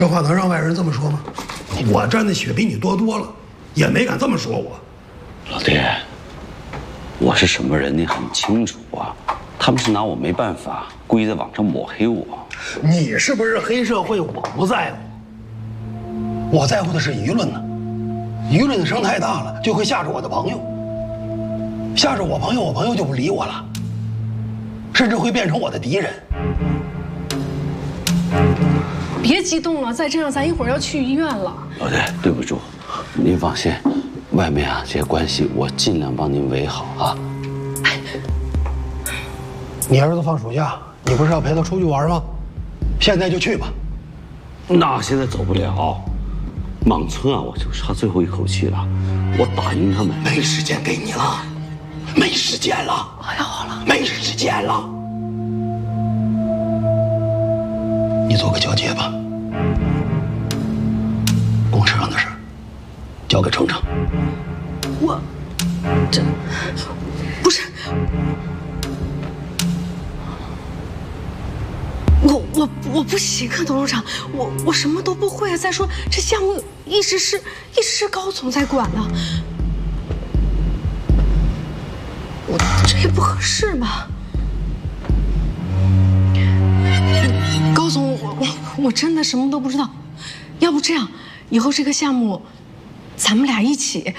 这话能让外人这么说吗？我沾的血比你多多了，也没敢这么说我。 老爹，我是什么人你很清楚啊，他们是拿我没办法，故意在网上抹黑我。 你是不是黑社会？我不在乎，我在乎的是舆论呢。舆论的声太大了，就会吓着我的朋友，吓着我朋友，我朋友就不理我了，甚至会变成我的敌人。 别激动了，再这样咱一会儿要去医院了。 老爹，对不住，您放心，外面啊这些关系我尽量帮您维好啊。 你儿子放暑假，你不是要陪他出去玩吗？现在就去吧。 那现在走不了，莽村啊，我就差最后一口气了，我打赢他们。 没时间给你了，没时间了。好了，没时间了。你做个交接吧，公事上的事交给程程。 这不是我不行啊，董事长，我什么都不会啊。再说这项目一直是高总在管呢，这也不合适吧？高总，我真的什么都不知道，要不这样，以后这个项目咱们俩一起。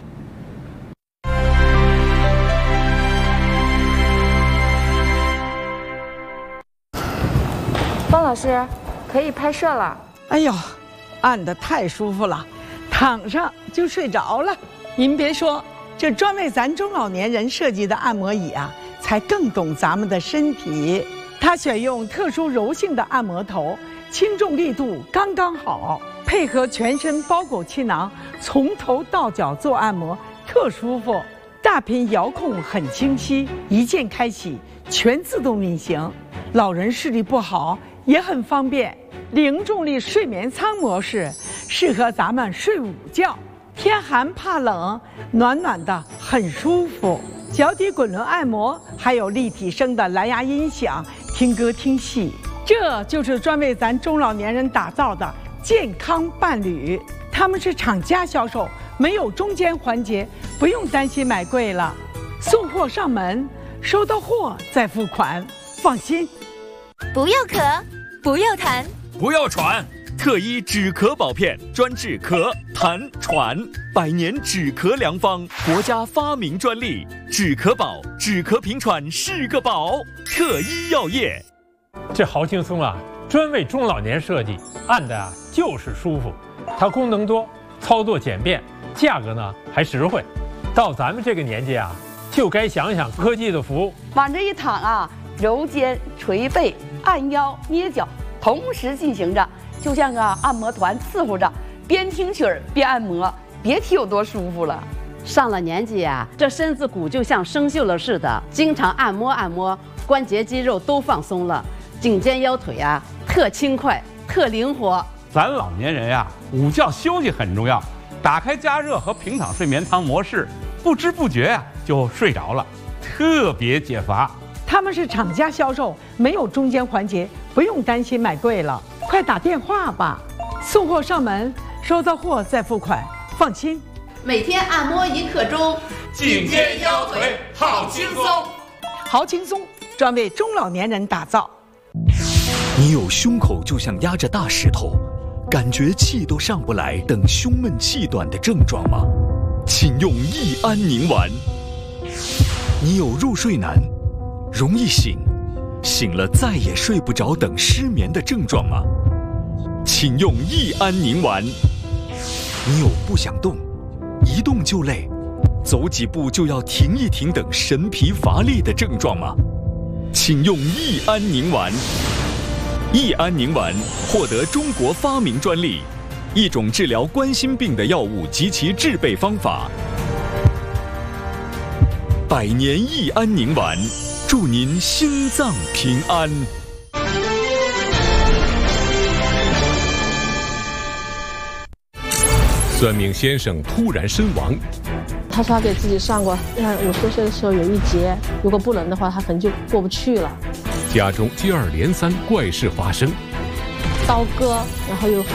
方老师，可以拍摄了。 哎呦，按得太舒服了，躺上就睡着了。您别说，这专为咱中老年人设计的按摩椅啊，才更懂咱们的身体。它选用特殊柔性的按摩头，轻重力度刚刚好，配合全身包裹气囊，从头到脚做按摩，特舒服。大屏遥控很清晰，一键开启，全自动运行。老人视力不好也很方便。零重力睡眠舱模式适合咱们睡午觉，天寒怕冷，暖暖的很舒服。脚底滚轮按摩，还有立体声的蓝牙音响，听歌听戏。这就是专为咱中老年人打造的健康伴侣。他们是厂家销售，没有中间环节，不用担心买贵了。送货上门，收到货再付款，放心。 不要咳，不要痰， 不要喘，特医止咳宝片专治咳、痰、喘，100年止咳良方，国家发明专利，止咳宝，止咳平喘是个宝。特医药业， 这好轻松啊！专为中老年设计，按的啊就是舒服。它功能多，操作简便，价格呢还实惠。到咱们这个年纪啊，就该享享科技的福。 往这一躺啊，揉肩、捶背、按腰、捏脚，同时进行着，就像个按摩团伺候着，边听曲儿边按摩，别提有多舒服了。 上了年纪啊，这身子骨就像生锈了似的，经常按摩按摩，关节肌肉都放松了，颈肩腰腿啊特轻快、特灵活。 咱老年人呀，午觉休息很重要，打开加热和平躺睡眠舱模式，不知不觉呀就睡着了，特别解乏。 他们是厂家销售，没有中间环节，不用担心买贵了。快打电话吧，送货上门，收到货再付款，放心。 每天按摩1刻钟， 颈肩腰腿好轻松， 好轻松，专为中老年人打造。 你有胸口就像压着大石头，感觉气都上不来等胸闷气短的症状吗？请用益安宁丸。你有入睡难、容易醒、醒了再也睡不着等失眠的症状吗？请用益安宁丸。你有不想动、一动就累、走几步就要停一停等神疲乏力的症状吗？请用益安宁丸。益安宁丸获得中国发明专利，一种治疗冠心病的药物及其制备方法。100年益安宁丸，祝您心脏平安。 算命先生突然身亡， 他说他给自己算过，让50岁的时候有一劫，如果不能的话，他可能就过不去了。 家中接二连三怪事发生， 刀割，然后又